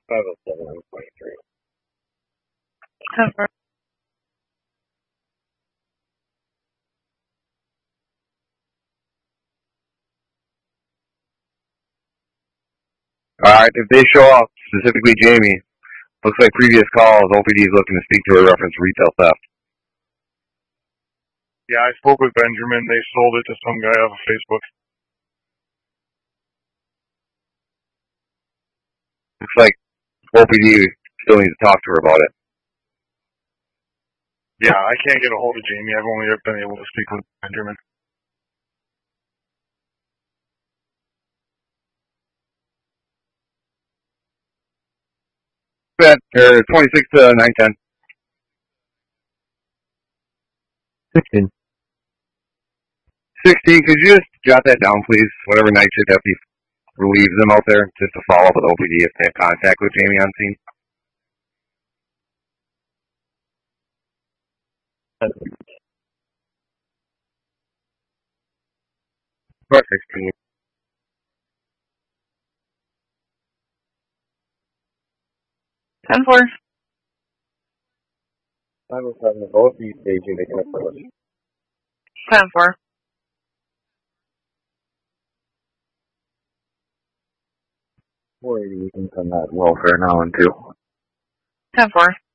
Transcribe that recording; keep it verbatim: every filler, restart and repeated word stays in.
five oh seven, one twenty-three. ten four. Alright, if they show up, specifically Jamie, looks like previous calls, O P D is looking to speak to her reference retail theft. Yeah, I spoke with Benjamin. They sold it to some guy off of Facebook. Looks like O P D still needs to talk to her about it. Yeah, I can't get a hold of Jamie. I've only been able to speak with Benjamin. Bet, er, twenty-six to nine ten. sixteen. sixteen, could you just jot that down, please? Whatever night shift deputy relieves them out there, just to follow up with O P D if they have contact with Jamie on scene. Four sixteen. ten four. five oh seven, both of you staging making up for it. ten four. four eighty, we can send that welfare now in two. ten four.